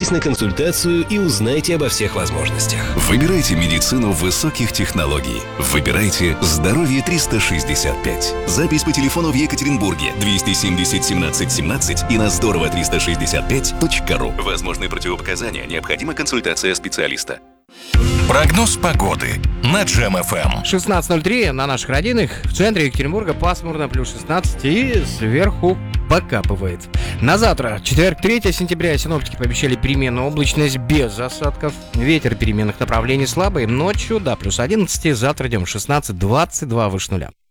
Запишитесь на консультацию и узнайте обо всех возможностях. Выбирайте медицину высоких технологий. Выбирайте «Здоровье 365». Запись по телефону в Екатеринбурге 270 17 17 и на здорово365.ру. Возможны противопоказания. Необходима консультация специалиста. Прогноз погоды на Джем ФМ. 16:03 на наших родинах. В центре Екатеринбурга пасмурно, плюс 16, и сверху покапывает. На завтра, четверг, 3 сентября, синоптики пообещали переменную облачность без осадков. Ветер переменных направлений слабый. Ночью до плюс 11, завтра днем 16-22 выше нуля.